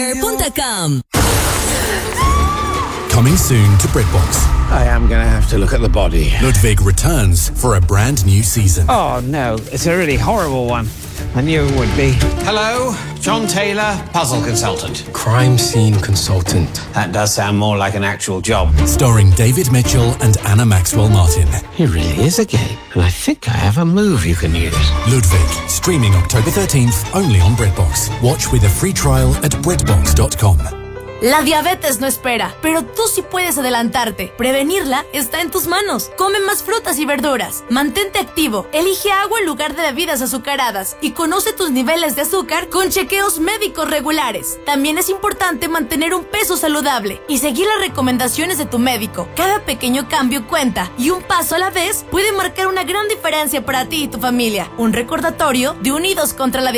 BritBox.com. Coming soon to BritBox. I am going to have to look at the body. Ludwig returns for a brand new season. Oh, no. It's a really horrible one. I knew it would be. Hello, John Taylor, puzzle consultant. Crime scene consultant. That does sound more like an actual job. Starring David Mitchell and Anna Maxwell Martin. It really is a game. And I think I have a move you can use. Ludwig, streaming October 13th, only on BritBox. Watch with a free trial at BritBox.com. La diabetes no espera, pero tú sí puedes adelantarte. Prevenirla está en tus manos. Come más frutas y verduras. Mantente activo. Elige agua en lugar de bebidas azucaradas. Y conoce tus niveles de azúcar con chequeos médicos regulares. También es importante mantener un peso saludable y seguir las recomendaciones de tu médico. Cada pequeño cambio cuenta y un paso a la vez puede marcar una gran diferencia para ti y tu familia. Un recordatorio de Unidos contra la Diabetes.